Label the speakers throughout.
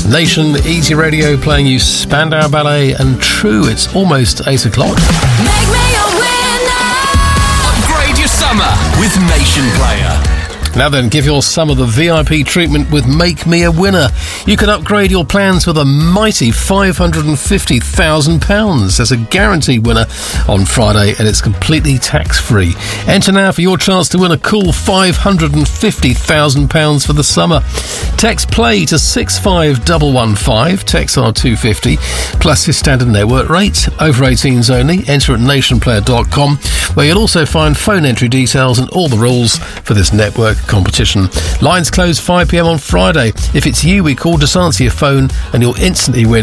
Speaker 1: Nation Easy Radio playing you Spandau Ballet and True. It's almost 8 o'clock.
Speaker 2: Make me a winner.
Speaker 3: Upgrade your summer with Nation Player.
Speaker 1: Now then, give your summer the VIP treatment with Make Me a Winner. You can upgrade your plans with a mighty £550,000. There's a guaranteed winner on Friday and it's completely tax-free. Enter now for your chance to win a cool £550,000 for the summer. Text PLAY to 65115, text R250, plus his standard network rate. Over 18s only. Enter at nationplayer.com, where you'll also find phone entry details and all the rules for this network competition. Lines close 5 p.m. on Friday. If it's you we call, just answer your phone and you'll instantly win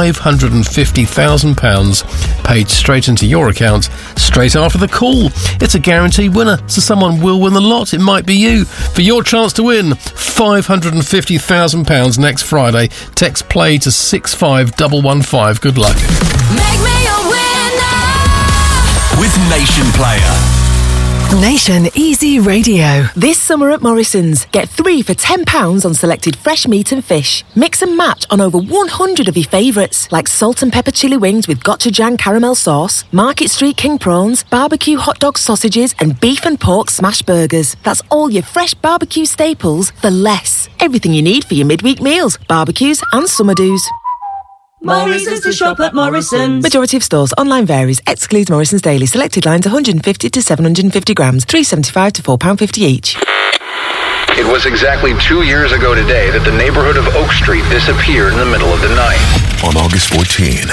Speaker 1: £550,000 paid straight into your account straight after the call. It's a guaranteed winner, so someone will win the lot. It might be you. For your chance to win £550,000 next Friday, text PLAY to 65115. Good luck.
Speaker 2: Make me a winner.
Speaker 3: With Nation Player.
Speaker 4: Nation Easy Radio. This summer at Morrison's, get 3 for £10 on selected fresh meat and fish. Mix and match on over 100 of your favourites, like salt and pepper chili wings with gochujang caramel sauce, Market Street king prawns, barbecue hot dog sausages, and beef and pork smash burgers. That's all your fresh barbecue staples for less. Everything you need for your midweek meals, barbecues and summer do's.
Speaker 5: Morrison's to shop at Morrison's.
Speaker 4: Majority of stores. Online varies. Excludes Morrison's Daily. Selected lines 150 to 750 grams. $3.75 to £4.50 each.
Speaker 6: It was exactly 2 years ago today that the neighborhood of Oak Street disappeared in the middle of the night.
Speaker 7: On August 14,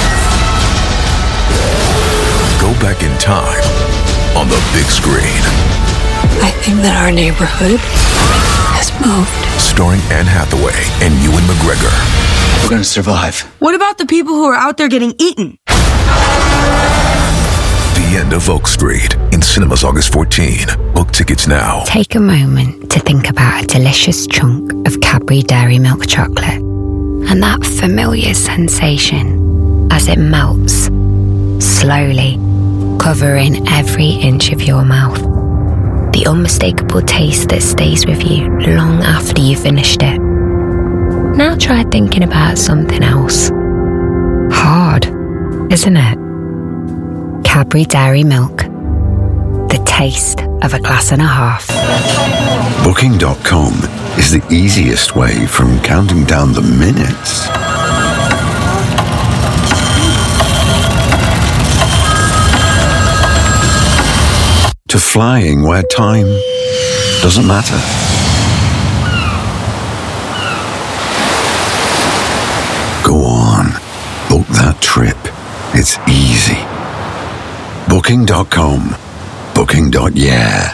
Speaker 7: go back in time on the big screen.
Speaker 8: I think that our neighborhood has moved.
Speaker 7: Starring Anne Hathaway and Ewan McGregor.
Speaker 9: We're gonna survive.
Speaker 5: What about the people who are out there getting eaten?
Speaker 7: The End of Oak Street in cinemas August 14. Book tickets now.
Speaker 10: Take a moment to think about a delicious chunk of Cadbury Dairy Milk chocolate and that familiar sensation as it melts, slowly, covering every inch of your mouth. The unmistakable taste that stays with you long after you've finished it. Now try thinking about something else. Hard, isn't it? Cadbury Dairy Milk. The taste of a glass and a half.
Speaker 11: Booking.com is the easiest way from counting down the minutes to flying where time doesn't matter. Go on, book that trip. It's easy. Booking.com. Booking.yeah.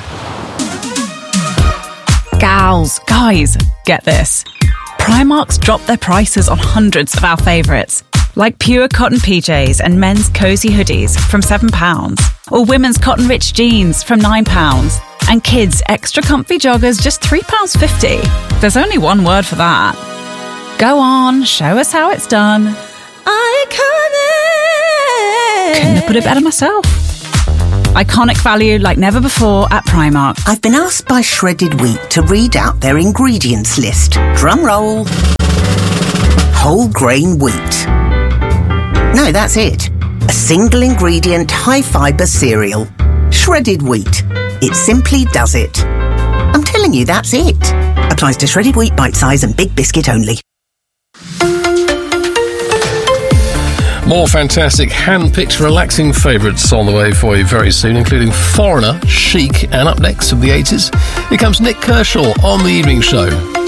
Speaker 12: Gals, guys, get this. Primark's dropped their prices on hundreds of our favourites, like pure cotton PJs and men's cosy hoodies from £7, or women's cotton rich jeans from £9, and kids' extra comfy joggers just £3.50. There's only one word for that. Go on, show us how it's done.
Speaker 5: Iconic!
Speaker 12: Couldn't have put it better myself. Iconic value like never before at Primark.
Speaker 13: I've been asked by Shredded Wheat to read out their ingredients list. Drum roll. Whole grain wheat. No, that's it. A single ingredient, high fibre cereal. Shredded wheat. It simply does it. I'm telling you, that's it. Applies to shredded wheat, bite size and big biscuit only.
Speaker 1: More fantastic hand-picked relaxing favourites on the way for you very soon, including Foreigner, Chic, and up next from the 80s, here comes Nick Kershaw on The Evening Show.